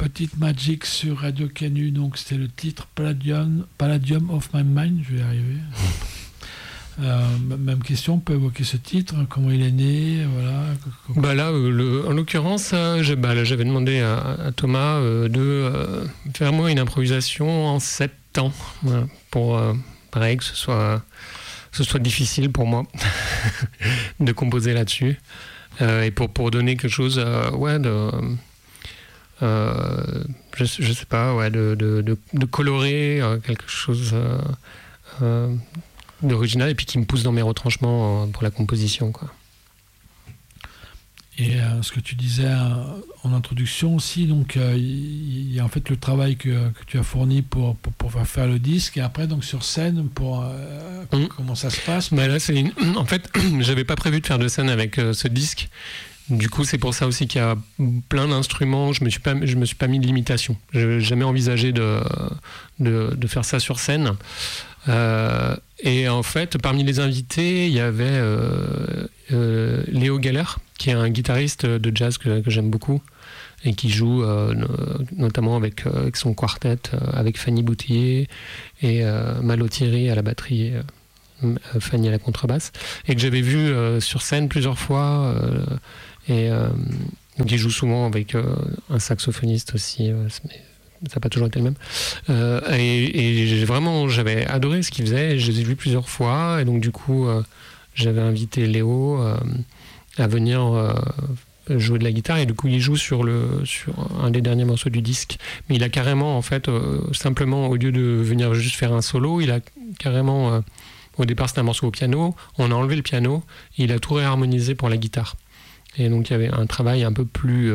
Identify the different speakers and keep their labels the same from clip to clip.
Speaker 1: Petite Magic sur Radio Canu, donc c'était le titre Palladium of My Mind, je vais y arriver. Même question, on peut évoquer ce titre, comment il est né, voilà.
Speaker 2: Là, en l'occurrence, j'avais demandé à Thomas de faire moi une improvisation en 7 temps, voilà, pour pareil que ce soit difficile pour moi de composer là-dessus, et pour donner quelque chose, je sais pas, de colorer quelque chose d'original, et puis qui me pousse dans mes retranchements pour la composition, quoi.
Speaker 1: Et ce que tu disais en introduction aussi, donc il y a en fait le travail que tu as fourni pour faire le disque, et après donc sur scène comment ça se passe?
Speaker 2: Là, en fait, j'avais pas prévu de faire de scène avec ce disque. Du coup, c'est pour ça aussi qu'il y a plein d'instruments. Je me suis pas mis de limitation. Je n'ai jamais envisagé de faire ça sur scène. Et en fait, parmi les invités, il y avait Léo Galler, qui est un guitariste de jazz que j'aime beaucoup, et qui joue notamment avec son quartet, avec Fanny Boutillier et Malo Thierry à la batterie, et Fanny à la contrebasse, et que j'avais vu sur scène plusieurs fois. Donc il joue souvent avec un saxophoniste aussi, mais ça n'a pas toujours été le même. Et j'avais adoré ce qu'il faisait. Je les ai vus plusieurs fois, et donc du coup j'avais invité Léo à venir jouer de la guitare, et du coup il joue sur un des derniers morceaux du disque. Mais il a carrément, en fait, simplement, au lieu de venir juste faire un solo, il a carrément, au départ c'était un morceau au piano, on a enlevé le piano, et il a tout réharmonisé pour la guitare. Et donc il y avait un travail un peu plus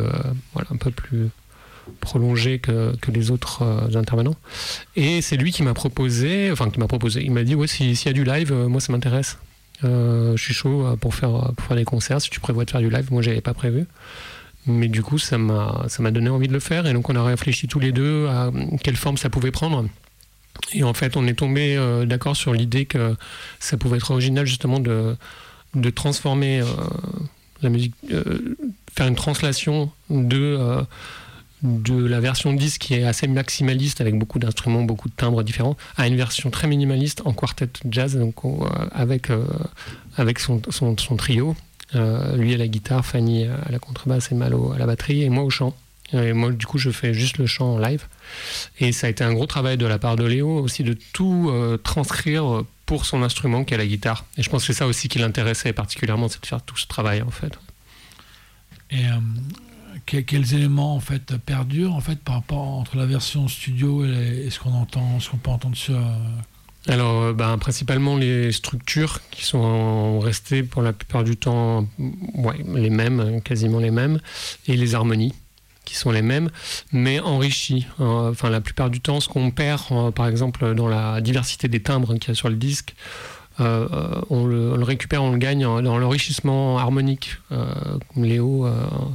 Speaker 2: prolongé que les autres intervenants. Et c'est lui qui m'a proposé, il m'a dit s'il y a du live, moi ça m'intéresse. Je suis chaud pour faire des concerts, si tu prévois de faire du live. Moi j'avais pas prévu, mais du coup ça m'a donné envie de le faire, et donc on a réfléchi tous les deux à quelle forme ça pouvait prendre. Et en fait on est tombé d'accord sur l'idée que ça pouvait être original, justement, de transformer la musique, faire une translation de la version disque, qui est assez maximaliste avec beaucoup d'instruments, beaucoup de timbres différents, à une version très minimaliste en quartet jazz, donc avec son trio, lui à la guitare, Fanny à la contrebasse et Malo à la batterie, et moi au chant. Et moi du coup je fais juste le chant en live, et ça a été un gros travail de la part de Léo aussi, de tout transcrire pour son instrument qui est la guitare. Et je pense que c'est ça aussi qui l'intéressait particulièrement, c'est de faire tout ce travail, en fait.
Speaker 1: Et quels éléments en fait perdurent en fait par rapport entre la version studio et ce qu'on peut entendre sur...
Speaker 2: Alors, principalement les structures qui sont restées pour la plupart du temps les mêmes, quasiment les mêmes, et les harmonies qui sont les mêmes, mais enrichies. La plupart du temps, ce qu'on perd, par exemple, dans la diversité des timbres qu'il y a sur le disque, on le récupère, on le gagne dans l'enrichissement harmonique, comme Léo,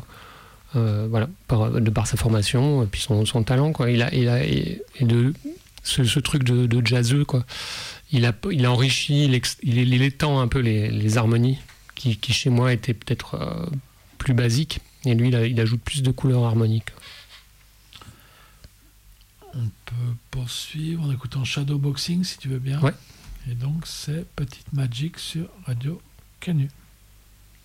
Speaker 2: de par sa formation et puis son talent, quoi. Il a ce truc de jazzeux, quoi. Il a enrichi, il étend un peu les harmonies qui chez moi étaient peut-être plus basiques, et lui il ajoute plus de couleurs harmoniques.
Speaker 1: On peut poursuivre en écoutant Shadowboxing, si tu veux bien.
Speaker 2: Ouais.
Speaker 1: Et donc c'est Petite Magic sur Radio Canu.